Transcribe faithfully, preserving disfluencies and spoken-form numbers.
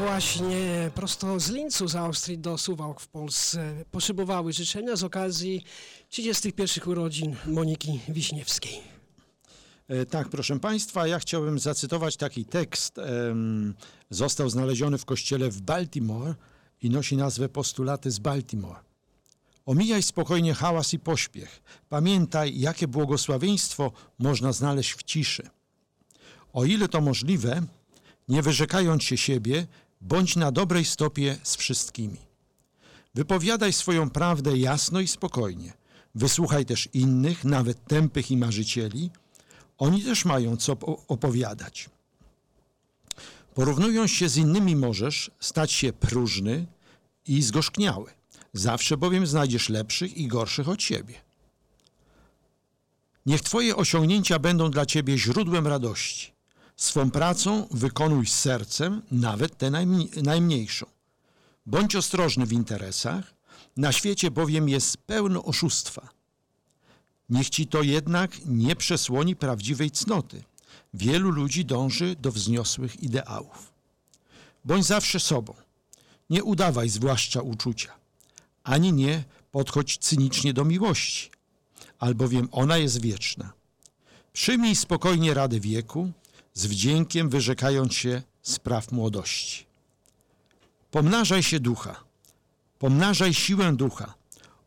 właśnie prosto z Lincu, z Austrii do Suwałk w Polsce poszybowały życzenia z okazji trzydziestych pierwszych urodzin Moniki Wiśniewskiej. E, tak, proszę Państwa, ja chciałbym zacytować taki tekst. Ehm, został znaleziony w kościele w Baltimore i nosi nazwę Postulaty z Baltimore. Omijaj spokojnie hałas i pośpiech. Pamiętaj, jakie błogosławieństwo można znaleźć w ciszy. O ile to możliwe, nie wyrzekając się siebie, bądź na dobrej stopie z wszystkimi. Wypowiadaj swoją prawdę jasno i spokojnie. Wysłuchaj też innych, nawet tępych i marzycieli. Oni też mają co opowiadać. Porównując się z innymi możesz stać się próżny i zgorzkniały. Zawsze bowiem znajdziesz lepszych i gorszych od siebie. Niech Twoje osiągnięcia będą dla Ciebie źródłem radości. Swą pracą wykonuj z sercem, nawet tę najmniejszą. Bądź ostrożny w interesach, na świecie bowiem jest pełno oszustwa. Niech Ci to jednak nie przesłoni prawdziwej cnoty. Wielu ludzi dąży do wzniosłych ideałów. Bądź zawsze sobą. Nie udawaj zwłaszcza uczucia, ani nie podchodź cynicznie do miłości, albowiem ona jest wieczna. Przyjmij spokojnie rady wieku, z wdziękiem wyrzekając się spraw młodości. Pomnażaj się ducha, pomnażaj siłę ducha,